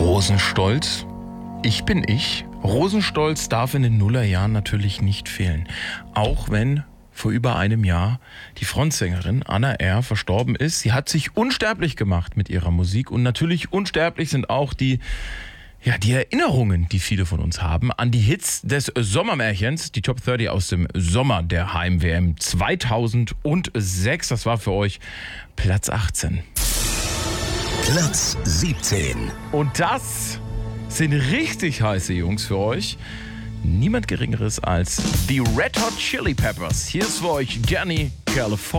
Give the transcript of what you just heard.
Rosenstolz. Ich bin ich. Rosenstolz darf in den Nullerjahren natürlich nicht fehlen. Auch wenn vor über einem Jahr die Frontsängerin Anna R. verstorben ist. Sie hat sich unsterblich gemacht mit ihrer Musik. Und natürlich unsterblich sind auch die Erinnerungen, die viele von uns haben, an die Hits des Sommermärchens, die Top 30 aus dem Sommer der Heim-WM 2006. Das war für euch Platz 18. Platz 17. Und das sind richtig heiße Jungs für euch. Niemand Geringeres als die Red Hot Chili Peppers. Hier ist für euch Johnny California.